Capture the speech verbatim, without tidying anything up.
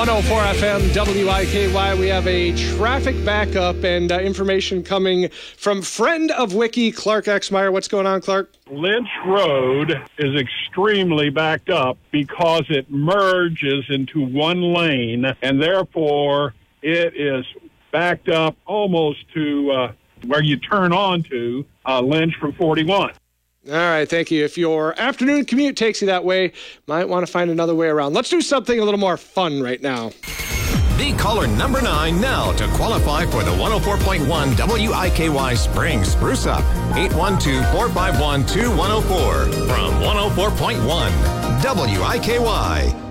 one oh four F M W I K Y. We have a traffic backup and uh, information coming from friend of Wiki, Clark Exmeyer. What's going on, Clark? Lynch Road is extremely backed up because it merges into one lane, and therefore it is backed up almost to uh, where you turn on to uh, Lynch from forty-one. All right, thank you. If your afternoon commute takes you that way, might want to find another way around. Let's do something a little more fun right now. Be caller number nine now to qualify for the one oh four point one W I K Y Spring Spruce Up. eight one two, four five one, two one oh four from one oh four point one W I K Y.